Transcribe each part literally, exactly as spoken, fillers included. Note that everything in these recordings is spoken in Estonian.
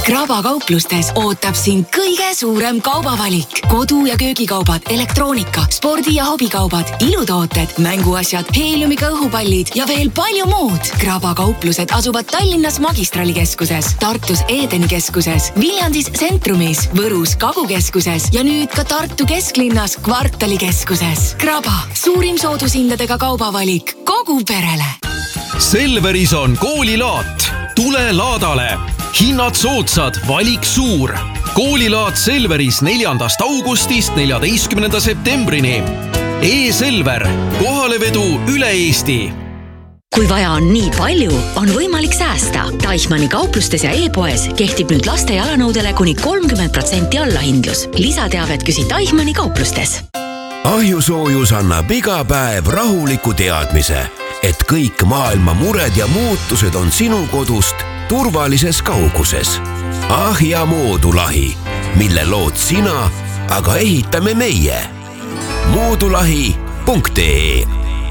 Kraba kauplustes ootab sind kõige suurem kaubavalik. Kodu- ja köögikaubad, elektroonika, spordi- ja hobikaubad, ilutooted, mänguasjad, heeliumiga õhupallid ja veel palju muud. Kraba kauplused asuvad Tallinnas Magistralikeskuses, Tartus Edeni keskuses, Viljandis Centrumis, Võrus Kagukeskuses ja nüüd ka Tartu kesklinnas Kvartalikeskuses. Kraba, suurim soodushindadega kaubavalik kogu perele. Selveris on koolilaat. Tule laadale. Hinnad soodsad, valik suur. Koolilaat Selveris neljandast augustist neljateistkümnenda septembrini. E-Selver, kohalevedu üle Eesti. Kui vaja on nii palju, on võimalik säästa. Teichmanni kauplustes ja e-poes kehtib nüüd laste jalanõudele kuni kolmkümmend protsenti allahindlus. Lisateavet küsi Teichmanni kauplustes. Ahjusoojus annab iga päev rahuliku teadmise, et kõik maailma mured ja muutused on sinu kodust turvalises kauguses. Ahja moodulahi, mille lood sina, aga ehitame meie. moodulahi punkt ee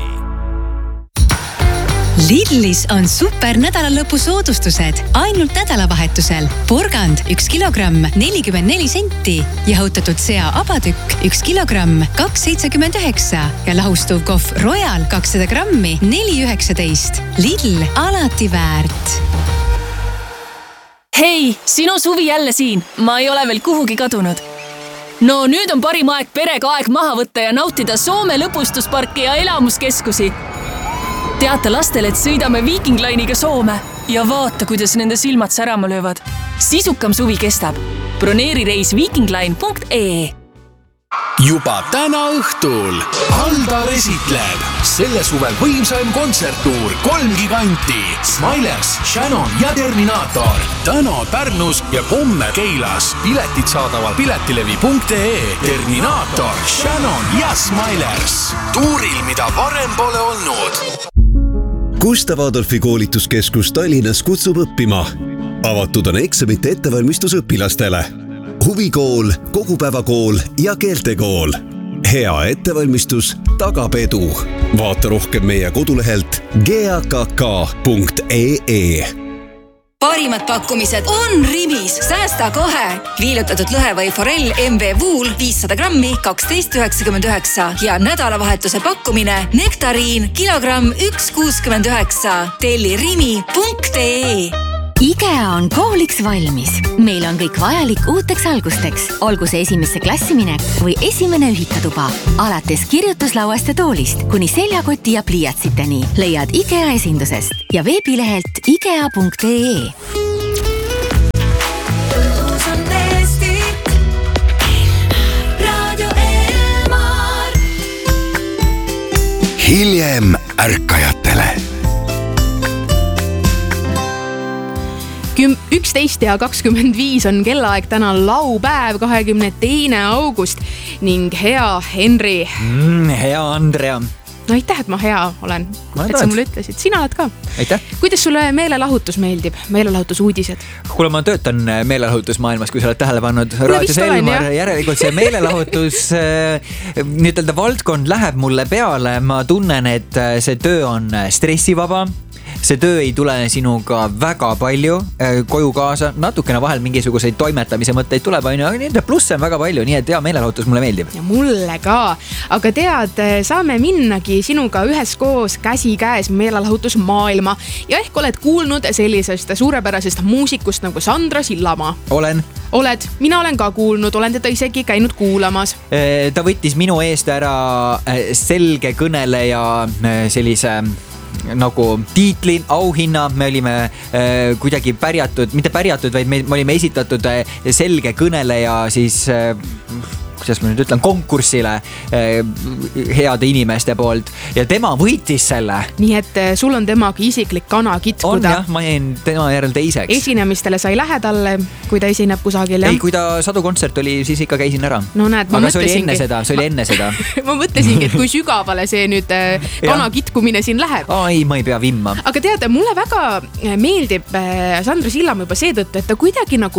Lidlis on super nädalalõpu soodustused ainult nädalavahetusel. Porgand üks kilogramm nelikümmend neli senti, jahutatud sea abatükk üks kilogramm kaks seitsekümmend üheksa ja lahustuv kohv Royal kakssada grammi neli üheksateist. Lidl, alati väärt. Hei, sinu suvi jälle siin. Ma ei ole veel kuhugi kadunud. No nüüd on parim aeg perega aeg maha võtta ja nautida Soome lõpustusparki ja elamuskeskusi. Teata lastele, et sõidame Viking Line'iga Soome ja vaata, kuidas nende silmad särama löövad. Sisukam suvi kestab. Broneeri reis vikingline punkt ee. Juba täna õhtul Aldar esitleb selle suve võimsaim kontserttuur kolm giganti Smilers, Shannon ja Terminator. Täna Pärnus ja homme Keilas. Piletid saadaval piletilevi punkt ee. Terminator, Shannon ja Smilers. Tuuril, mida varem pole olnud. Gustav Adolfi koolituskeskus Tallinnas kutsub õppima. Avatud on eksamite ettevalmistus õpilastele. Huvikool, kogupäevakool ja keeltekool. Hea ettevalmistus tagab edu. Vaata rohkem meie kodulehelt g a k k punkt ee. Parimad pakkumised on Rimis. Säästa kohe. Viilutatud lõhe või forell M V Wool viissada grammi kaksteist üheksakümmend üheksa ja nädalavahetuse pakkumine Nektariin kilogramm üks kuuskümmend üheksa. Telli rimi punkt ee. IKEA on kooliks valmis. Meil on kõik vajalik uuteks algusteks. Olgu see esimesse klassiminek või esimene ühikatuba. Alates kirjutuslauast ja toolist kuni seljakoti ja pliiatsiteni leiad IKEA esindusest ja veebilehelt ikea punkt ee. Hiljem ärkajatele. üksteist ja kakskümmend viis on kellaaeg täna laupäev, kahekümne teine august ning hea Henri. Mm, hea Andrea. No aitäh, et ma hea olen, ma et sa mulle ütlesid. Sina oled ka. Aitäh. Kuidas sulle meelelahutus meeldib? Meelelahutus uudised? Kuule, ma töötan meelelahutusmaailmas, kui sa oled tähele pannud. Raadios Elmar, järelikult see meelelahutus nii-ütelda valdkond läheb mulle peale. Ma tunnen, et see töö on stressivaba. See töö ei tule sinuga väga palju koju kaasa, natukene vahel mingisuguseid toimetamise mõtteid tuleb, aga plusse on väga palju, nii et hea meelelahutus mulle meeldib. Ja mulle ka, aga tead, saame minnagi sinuga üheskoos käsi käes meelelahutusmaailma ja ehk oled kuulnud sellisest suurepärasest muusikust nagu Sandra Sillamaa. Olen. Oled, mina olen ka kuulnud, olen teda isegi käinud kuulamas. Ta võttis minu eest ära selge kõneleja sellise nagu tiitli, auhinna, me olime äh, kuidagi pärjatud, mitte pärjatud, vaid me, me olime esitatud äh, selge kõneleja siis äh, kuidas ma nüüd ütlen, konkursile eh, heade inimeste poolt ja tema võitis selle. Nii et sul on temaga isiklik kana kitkuda. On jah, ma jäin tema järel teiseks. Esinemistele sai lähe talle, kui ta esineb kusagil. Ei, kui ta Sadu kontsert oli, siis ikka käisin ära. No näed, ma aga see oli enne mõtlesingi... seda, see oli enne seda. ma mõtlesingi, et kui sügavale see nüüd kana kitkumine siin läheb. Ai, ma ei pea vimma. Aga tead, mulle väga meeldib Sandra Sillamaa juba seetõttu, et ta kuidagi nagu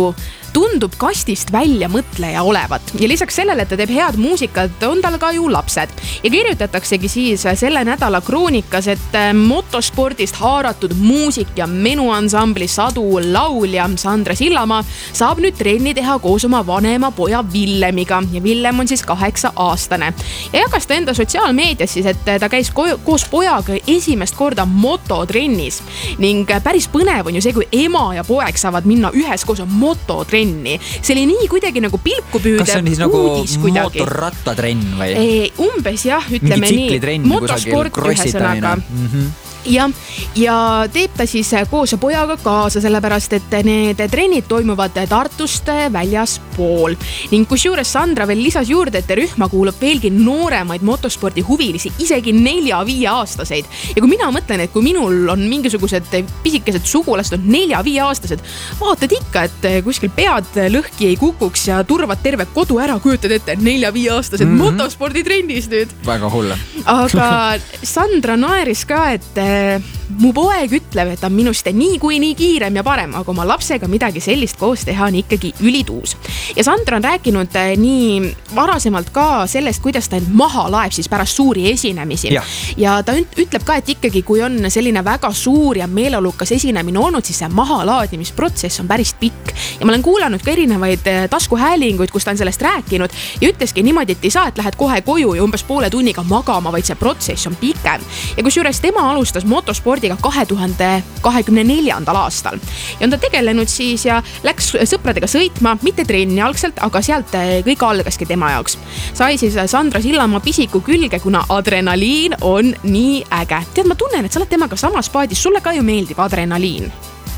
tundub kastist välja mõtleja olevat ja lisaks sellele, et ta teeb head muusikat, on tal ka ju lapsed. Ja kirjutataksegi siis selle nädala kroonikas, et motospordist haaratud muusik ja menuansambli Sadu laulja Sandra Sillamaa saab nüüd trenni teha koos oma vanema poja Villemiga ja Villem on siis kaheksa aastane. Ja jagas ta enda sotsiaalmeedias siis, et ta käis ko- koos pojaga esimest korda mototrennis ning päris põnev on ju see, kui ema ja poeg saavad minna üheskoos mototrenni. See oli nii kuidagi nagu pilku püüdev. Kas see on siis nagu motorrattatrenn või? E, umbes jah, ütleme nii. Motosport ühe sõnaga. Mm-hmm. Ja, ja teeb ta siis koos pojaga kaasa, sellepärast et need trennid toimuvad Tartust väljaspool. Ning kus juures Sandra veel lisas juurde, et rühma kuulub veelgi nooremaid motospordi huvilisi, isegi nelja-viie aastaseid. Ja kui mina mõtlen, et kui minul on mingisugused pisikesed sugulased on nelja-viie aastased, vaatad ikka, et kuskil pead lõhki ei kukuks ja turvad terve kodu ära, kujutad ette nelja-viie aastased mm-hmm. motospordi trennis nüüd. Väga hull. Aga Sandra naeris ka, et mu poeg ütleb, et on minust nii kui nii kiirem ja parem, aga oma lapsega midagi sellist koos teha on ikkagi ülituus. Ja Sandra on rääkinud nii varasemalt ka sellest, kuidas ta end maha laeb siis pärast suuri esinemisi. Ja, ja ta ütleb ka, et ikkagi kui on selline väga suur ja meeleolukas esinemine olnud, siis see mahalaadimisprotsess on päris pikk. Ja ma olen kuulanud ka erinevaid taskuhäälinguid, kus ta on sellest rääkinud ja ütleski niimoodi, et ei saa, et lähed kohe koju ja umbes poole tunniga magama, vaid see protsess on pikem. Ja kus juures tema alustas motospordiga kahe tuhande kahekümne neljandal aastal. Ja on ta tegelenud siis ja läks sõpradega sõitma, mitte trenni algselt, aga sealt kõik algaski tema jaoks. Sai siis Sandra Sillamaa pisiku külge, kuna adrenaliin on nii äge. Tead, ma tunnen, et sa oled temaga samas paadis, sulle ka ju meeldib adrenaliin.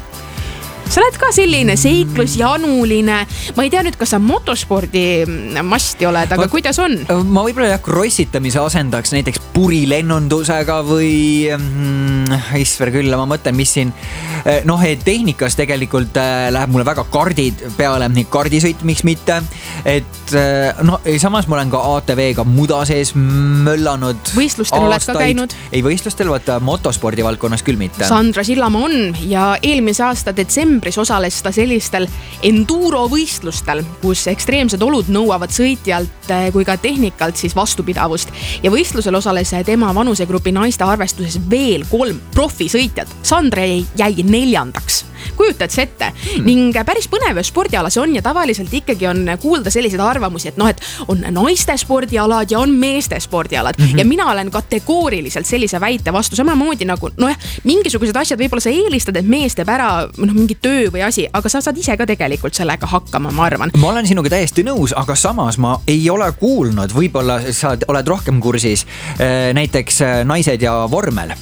Sa oled ka selline seiklusjanuline. Ma ei tea nüüd, kas sa motospordi masti oled, aga ma, kuidas on? Ma võib-olla jah krossitamise asendaks näiteks purilennundusega või mm, isver küll, ma mõtlen, mis siin noh, et tehnikas tegelikult läheb mulle väga kardid peale, nii kardisõit, miks mitte. Et no, samas ma olen ka A T V-ga muda sees möllanud. Võistlustel oled ka käinud? Ei, võistlustel, vaata motospordi valdkonnas küll mitte. Sandra Sillamaa on ja eelmise aasta detsembris osales ta sellistel enduro võistlustel, kus ekstreemsed olud nõuavad sõitjalt kui ka tehnikalt siis vastupidavust. Ja võistlusel osales tema vanusegrupi naiste arvestuses veel kolm profisõitjat. Sandra jäi neljandaks. Kujutad see ette. Hmm. Ning päris põnev spordiala see on ja tavaliselt ikkagi on kuulda selliseid arvamusi, et noh, et on naiste spordialad ja on meeste spordialad. Mm-hmm. Ja mina olen kategooriliselt sellise väite vastu samamoodi nagu, noh, mingisugused asjad võib-olla sa eelistad, et mees teeb ära noh, mingi töö või asi, aga sa saad ise ka tegelikult sellega hakkama, ma arvan. Ma olen sinuga täiesti nõus, aga samas ma ei ole kuulnud, võib-olla sa oled rohkem kursis, näiteks naised ja vormel.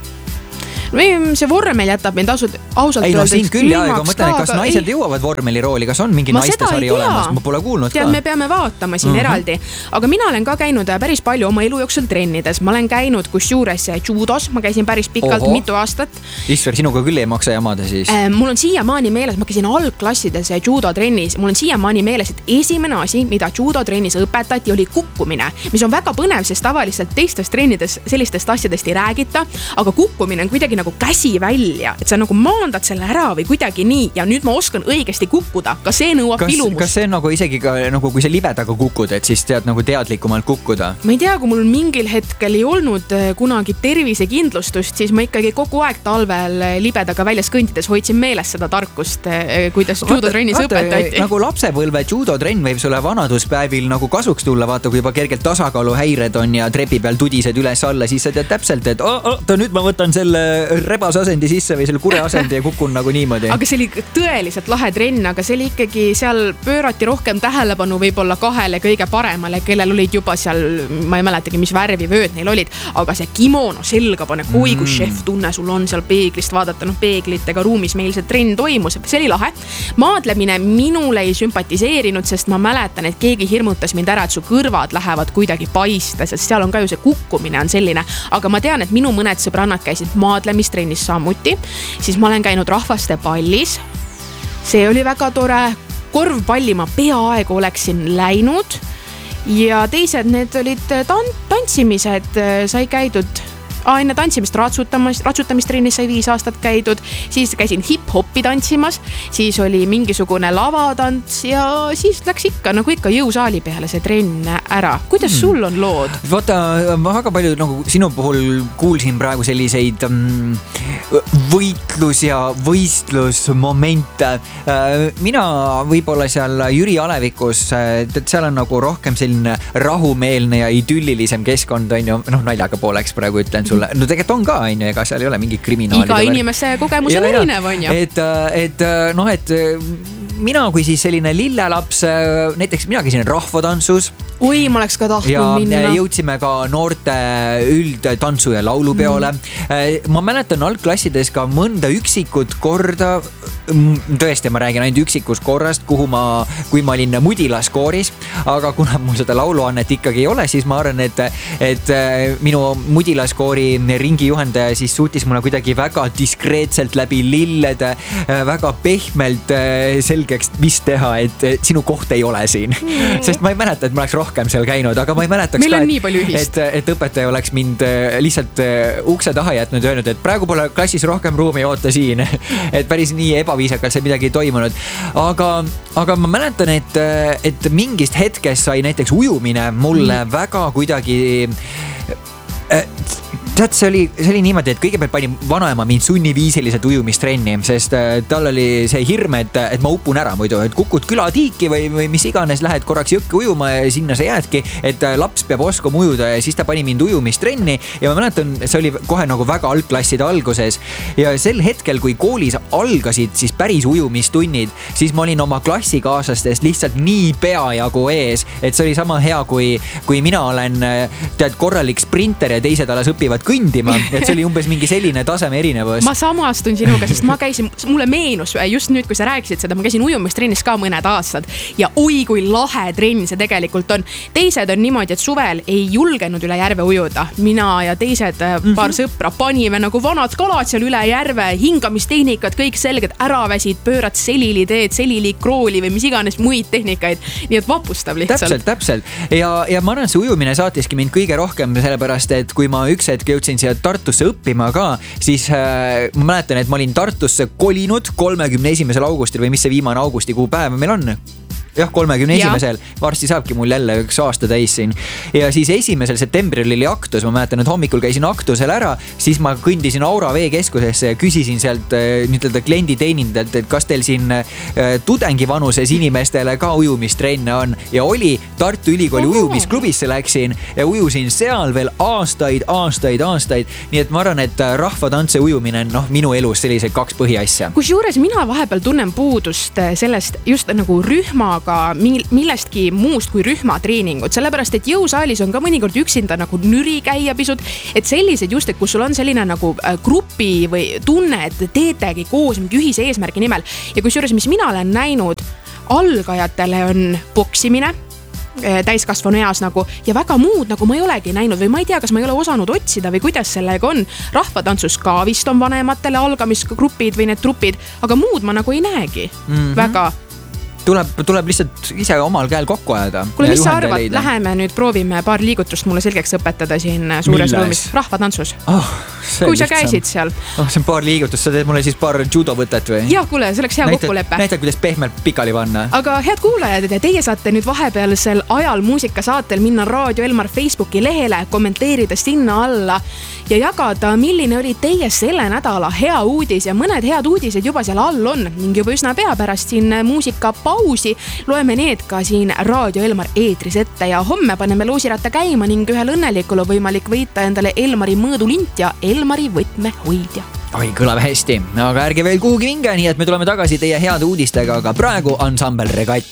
See vormel jätab mind ausalt, ausalt ei, no, siin küll jah, aga mõtlen, kas naised ei. jõuavad vormeli rooli, kas on mingi naistesari olemas, ma pole kuulnud Tead, ka. Me peame vaatama siin uh-huh. eraldi, aga mina olen ka käinud päris palju oma elu jooksul trennides, ma olen käinud kus juures judos, ma käisin päris pikalt, Oho. mitu aastat. Isver, sinuga küll ei maksa jamada siis. Äh, mul on siiamaani meeles, ma käisin algklassides judo trennis, mul on siiamaani meeles, et esimene asi, mida judo trennis õpetati, oli kukkumine, mis on väga põnev, sest tavaliselt teistes trennides sellistest asjadest ei räägita, aga kukkumine on kuidagi nagu käsi välja, et sa nagu maandad selle ära või kuidagi nii ja nüüd ma oskan õigesti kukkuda, ka see nõuab kas, ilumust. Kas see on nagu isegi ka, nagu kui sa libedaga kukud, et siis tead nagu teadlikumalt kukkuda? Ma ei tea, kui mul mingil hetkel ei olnud kunagi tervisekindlustust, siis ma ikkagi kogu aeg talvel libedaga väljas kõntides hoidsin meeles seda tarkust, kuidas judotrennis õpetati. Nagu lapsepõlve judotrenn võib sulle vanaduspäevil nagu kasuks tulla, vaata kui juba kergelt tasakaaluhäired on ja trepi peal tudised üles alla, siis sa tead täpselt, et oh, oh, ta nüüd ma võtan selle reba asendi sisse või selle kure asendi ja kukun nagu niimoodi. Aga see oli tõeliselt lahe trenn, aga see oli ikkagi, seal pöörati rohkem tähelepanu võib-olla kahele kõige paremale, kellel olid juba seal, ma ei mäletagi, mis värvi vööd neil olid, aga see kimono selga pane, kui kui šef tunne sul on seal peeglist vaadata, noh peeglitega ruumis meil see trenn toimus, see oli lahe. Maadlemine minule ei sümpatiseerinud, sest ma mäletan, et keegi hirmutas mind ära, et su kõrvad lähevad kuidagi paista, sest seal on ka ju see kukkumine on selline, aga ma tean, et minu mõned sõbrannad käisid maadlemistrennis samuti, siis ma olen käinud rahvaste pallis. See oli väga tore. Korvpalli ma peaaegu oleksin läinud ja teised need olid tan- tantsimised, sai käidud Aa, enne tantsimist ratsutamis, ratsutamistreenis sai viis aastat käidud, siis käisin hip-hoppi tantsimas, siis oli mingisugune lavatants ja siis läks ikka nagu ikka jõusaali peale see trenn ära. Kuidas hmm. sul on lood? Vaata, ma väga palju nagu sinu puhul kuulsin praegu selliseid mm, võitlus ja võistlusmomente. Mina võib-olla seal Jüri Alevikus, et seal on nagu rohkem selline rahumeelne ja idüllilisem keskkond, on ju, noh naljaga pooleks praegu ütlen sulle. No tegelikult on ka, on ju, ega seal ei ole mingi kriminaali. Iga inimese kogemus on erinev, on ju. Et, et noh, et mina kui siis selline lillelaps, näiteks mina käisin rahvatantsus. Oi, ma oleks ka tahtnud ja minna. Ja jõudsime ka noorte üldtantsu ja laulupeole. Mm. Ma mäletan algklassides ka mõnda üksikut korda, tõesti ma räägin ainult üksikus korrast, kuhu ma, kui ma olin mudilaskooris, aga kuna mul seda lauluannet ikkagi ei ole, siis ma arvan, et, et minu mudilaskoori ringijuhendaja siis suutis mulle kuidagi väga diskreetselt läbi lillede, väga pehmelt selgeks vist teha, et sinu koht ei ole siin. Mm. Sest ma ei mäleta, et ma oleks rohkem seal käinud, aga ma ei mäletaks meil ka, et, et, et õpetaja oleks mind lihtsalt ukse taha jätnud ja öelnud, et praegu pole klassis rohkem ruumi, oota siin. Et päris nii ebaviisakalt see midagi ei toimunud. Aga, aga ma mäletan, et, et mingist hetkest sai näiteks ujumine mulle mm. väga kuidagi... Tead, see oli, see oli niimoodi, et kõigepealt pani vanaema mind sunniviisiliselt ujumistrenni, sest tal oli see hirm, et, et ma upun ära muidu, et kukud külatiiki või, või mis iganes, lähed korraks jõkke ujuma ja sinna sa jäädki, et laps peab oskama ujuda ja siis ta pani mind ujumistrenni ja ma mäletan, see oli kohe nagu väga algklasside alguses ja sel hetkel, kui koolis algasid siis päris ujumistunnid, siis ma olin oma klassikaaslastest lihtsalt nii peajagu ees, et see oli sama hea, kui, kui mina olen tead korralik sprinter ja teised alles õpivad kõndima, et see oli umbes mingi selline taseme erinevus. Ma samastun sinuga, sest ma käisin, mulle meenus just nüüd, kui sa rääkisid seda, ma käisin ujumistrennis ka mõned aastad ja oi kui lahe trenn see tegelikult on. Teised on niimoodi, et suvel ei julgenud üle järve ujuda. Mina ja teised mm-hmm. paar sõpra panime nagu vanad kalad seal üle järve, hingamistehnikad, kõik selged, äraväsid, pöörad selili teed, selili krooli või mis iganes muid tehnikaid. Nii et vapustab lihtsalt. Täpselt, täpselt. Ja, ja ma arvan, see ujumine saatiski mind kõige rohkem sellepärast, et kui ma üks hetk jõudsin siia Tartusse õppima ka, siis äh, ma mäletan, et ma olin Tartusse kolinud kolmekümne esimesel augustil või mis see viimane augustikuu päev meil on? Jah, kolmekümne esimesel. Varsti saabki mul jälle üks aasta täis siin. Ja siis esimesel septembril oli aktus. Ma mäletan, et hommikul käisin aktusel ära, siis ma kõndisin Aura veekeskusesse ja küsisin sealt nüüd kliendi teenindajalt, et kas teil siin tudengi vanuses inimestele ka ujumistrenne on. Ja oli Tartu Ülikooli ujumisklubisse läksin ja ujusin seal veel aastaid, aastaid, aastaid. Nii et ma arvan, et rahvatantse ujumine on no, minu elus sellised kaks põhiasja. Kusjuures mina vahepeal tunnen puudust sellest just nagu rühma aga millestki muust kui rühmatreeningut, sellepärast, et jõusaalis on ka mõnikord üksinda nagu nüri käia pisut, et sellised just, et kus sul on selline nagu grupi või tunne, et teetegi koos mingi ühise eesmärgi nimel. Ja kusjuures, mis mina olen näinud, algajatele on boksimine, täiskasvanu eas nagu ja väga muud nagu ma ei olegi näinud või ma ei tea, kas ma ei ole osanud otsida või kuidas sellega on. Rahvatantsus ka vist on vanematele algamisgrupid või need trupid, aga muud ma nagu ei näegi mm-hmm. väga. Tuleb, tuleb lihtsalt ise omal käel kokku ajada. Kuule, mis sa arvad? Läheme nüüd proovime paar liigutust mulle selgeks õpetada siin suures ruumis. Rahvatantsus. Oh, kui sa käisid seal. Oh, see on paar liigutust. Sa teed mulle siis paar judovõtet või? Jah, kuule, see oleks hea kokkulepe. Näita, kuidas pehmelt pikali panna. Aga head kuulajad, teie saate nüüd vahepealsel ajal muusikasaatel minna Raadio Elmar Facebooki lehele, kommenteerida sinna alla ja jagada, milline oli teie selle nädala hea uudis ja mõned head uudised juba seal all on ning juba üsna pea pärast siin muusika pausi loeme need ka siin Raadio Elmar eetris ette ja homme paneme loosiratta käima ning ühel õnnelikul on võimalik võita endale Elmari mõõdulint ja Elmari võtmehoidja. Oi, kõlab hästi, aga ärge veel kuhugi minge, nii et me tuleme tagasi teie heade uudistega, aga praegu ansambel Regatt.